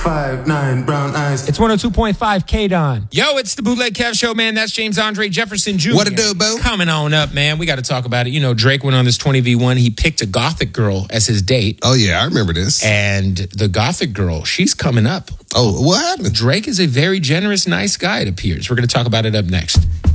5'9", brown eyes. It's 102.5 K-Don. Yo, it's the Bootleg Kev Show, man. That's James Andre Jefferson Jr. What a do, boo? Coming on up, man. We got to talk about it. You know, Drake went on this 20v1. He picked a gothic girl as his date. Oh, yeah, I remember this. And the gothic girl, she's coming up. Oh, what happened? Drake is a very generous, nice guy, it appears. We're going to talk about it up next.